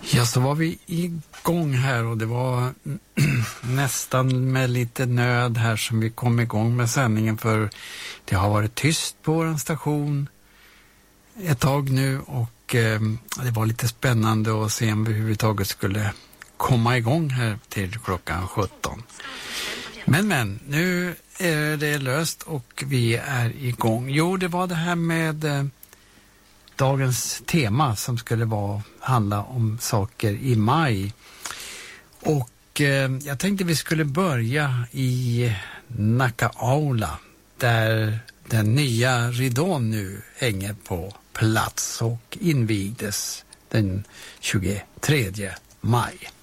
Ja, så var vi igång här och det var nästan med lite nöd här som vi kom igång med sändningen, för det har varit tyst på vår station ett tag nu och det var lite spännande att se om vi överhuvudtaget skulle komma igång här till klockan 17. Men nu är det löst och vi är igång. Jo, det var det här med dagens tema som skulle handla om saker i maj. Och jag tänkte vi skulle börja i Nacka-Aula där den nya ridån nu hänger på plats och invigdes den 23 maj.